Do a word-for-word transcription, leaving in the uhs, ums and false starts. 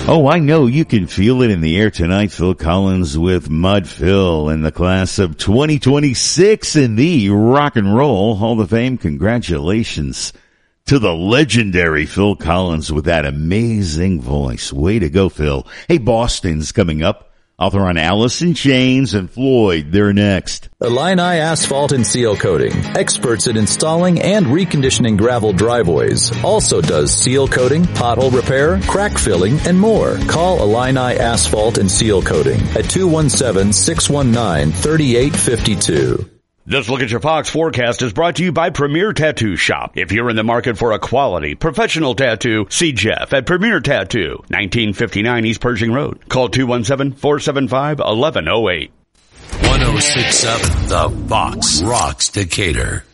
Oh, I know you can feel it in the air tonight. Phil Collins with Mud Phil in the class of twenty twenty-six in the Rock and Roll Hall of Fame. Congratulations to the legendary Phil Collins with that amazing voice. Way to go, Phil. Hey, Boston's coming up. Author on Alice in Chains and Floyd. They're next. Illini Asphalt and Seal Coating. Experts at installing and reconditioning gravel driveways. Also does seal coating, pothole repair, crack filling, and more. Call Illini Asphalt and Seal Coating at two one seven, six one nine, three eight five two. This Look at Your Fox forecast is brought to you by Premier Tattoo Shop. If you're in the market for a quality, professional tattoo, see Jeff at Premier Tattoo, nineteen fifty-nine East Pershing Road. Call two one seven, four seven five, one one zero eight. one oh six point seven The Fox rocks Decatur.